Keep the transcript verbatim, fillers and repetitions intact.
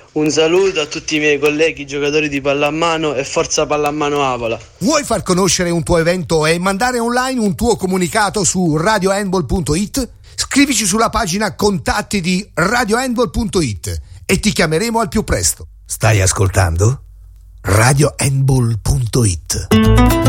Un saluto a tutti i miei colleghi giocatori di pallamano e forza pallamano Avola. Vuoi far conoscere un tuo evento e mandare online un tuo comunicato su radio handball punto it? Scrivici sulla pagina contatti di radio handball punto it e ti chiameremo al più presto. Stai ascoltando? radio handball punto it